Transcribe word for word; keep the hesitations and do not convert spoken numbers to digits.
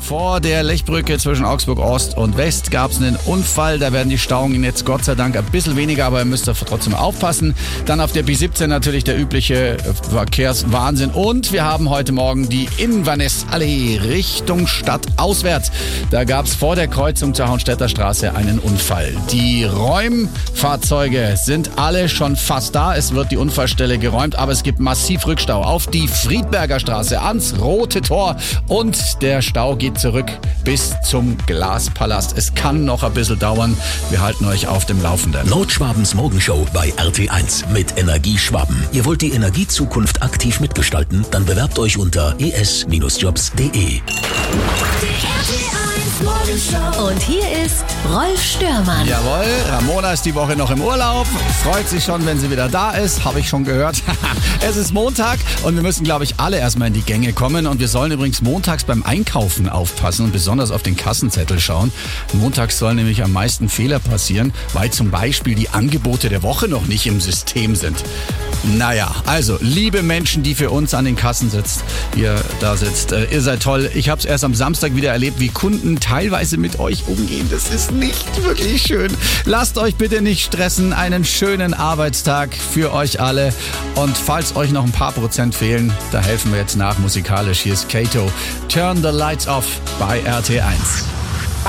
vor der Lechbrücke zwischen Augsburg Ost und West gab es einen Unfall. Da werden die Stauungen jetzt Gott sei Dank ein bisschen weniger, aber ihr müsst da trotzdem aufpassen. Dann auf der B siebzehn natürlich der übliche Verkehrswahnsinn. Und wir haben heute Morgen die Inverness-Allee Richtung Stadt auswärts. Da gab es vor der Kreuzung zur Hauenstädter Straße einen Unfall. Die Räumfahrzeuge sind alle schon fast da. Es wird die Unfallstelle geräumt, aber es gibt massiv Rückstau auf die Friedberger Straße ans Rote Tor und der Stau geht zurück bis zum Glaspalast. Es kann noch ein bisschen dauern. Wir halten euch auf dem Laufenden. Nordschwabens Morgenshow bei R T eins mit Energieschwaben. Ihr wollt die Energiezukunft aktiv mitgestalten? Dann bewerbt euch unter e s Bindestrich jobs punkt de. Und hier ist Rolf Störmann. Jawohl, Ramona ist die Woche noch im Urlaub. Freut sich schon, wenn sie wieder da ist. Habe ich schon gehört. Es ist Montag und wir müssen, glaube ich, alle erstmal in die Gänge kommen. Und wir sollen übrigens montags beim Einkaufen aufpassen und besonders auf den Kassenzettel schauen. Montags sollen nämlich am meisten Fehler passieren, weil zum Beispiel die Angebote der Woche noch nicht im System sind. Naja, also, liebe Menschen, die für uns an den Kassen sitzt, ihr da sitzt, äh, ihr seid toll. Ich habe es erst am Samstag wieder erlebt, wie Kunden teilweise mit euch umgehen. Das ist nicht wirklich schön. Lasst euch bitte nicht stressen. Einen schönen Arbeitstag für euch alle. Und falls euch noch ein paar Prozent fehlen, da helfen wir jetzt nach musikalisch. Hier ist Kato. Turn the Lights Off bei R T eins.